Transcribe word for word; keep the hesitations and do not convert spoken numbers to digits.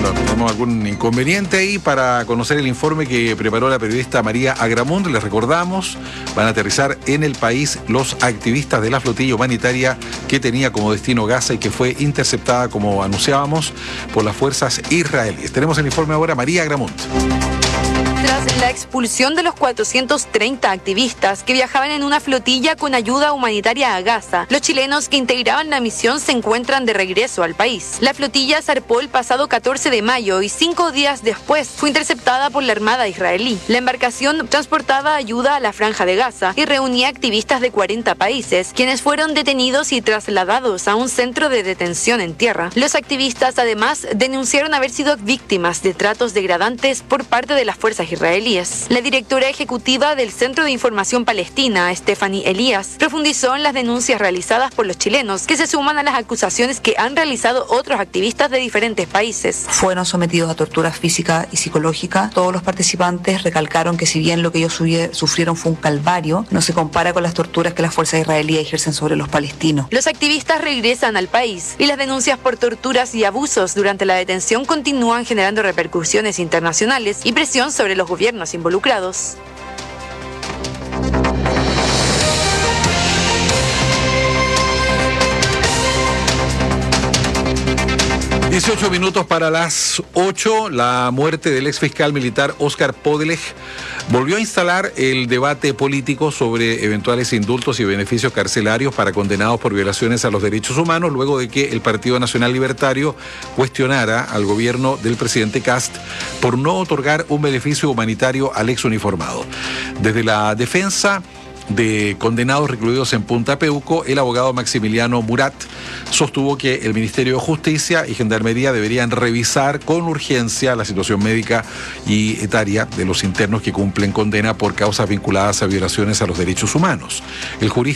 Claro, tenemos algún inconveniente ahí para conocer el informe que preparó la periodista María Agramunt. Les recordamos, van a aterrizar en el país los activistas de la flotilla humanitaria que tenía como destino Gaza y que fue interceptada, como anunciábamos, por las fuerzas israelíes. Tenemos el informe ahora, María Agramunt. Tras la expulsión de los cuatrocientos treinta activistas que viajaban en una flotilla con ayuda humanitaria a Gaza, los chilenos que integraban la misión se encuentran de regreso al país. La flotilla zarpó el pasado catorce de mayo y cinco días después fue interceptada por la Armada israelí. La embarcación transportaba ayuda a la Franja de Gaza y reunía activistas de cuarenta países, quienes fueron detenidos y trasladados a un centro de detención en tierra. Los activistas además denunciaron haber sido víctimas de tratos degradantes por parte de las fuerzas israelíes. La directora ejecutiva del Centro de Información Palestina, Stephanie Elías, profundizó en las denuncias realizadas por los chilenos, que se suman a las acusaciones que han realizado otros activistas de diferentes países. Fueron sometidos a tortura física y psicológica. Todos los participantes recalcaron que si bien lo que ellos sufrieron fue un calvario, no se compara con las torturas que las fuerzas israelíes ejercen sobre los palestinos. Los activistas regresan al país y las denuncias por torturas y abusos durante la detención continúan generando repercusiones internacionales y presión sobre los gobiernos involucrados. dieciocho minutos para las ocho. La muerte del ex fiscal militar Óscar Pódelej volvió a instalar el debate político sobre eventuales indultos y beneficios carcelarios para condenados por violaciones a los derechos humanos, luego de que el Partido Nacional Libertario cuestionara al gobierno del presidente Kast por no otorgar un beneficio humanitario al ex uniformado. Desde la defensa de condenados recluidos en Punta Peuco, el abogado Maximiliano Murat sostuvo que el Ministerio de Justicia y Gendarmería deberían revisar con urgencia la situación médica y etaria de los internos que cumplen condena por causas vinculadas a violaciones a los derechos humanos. El jurista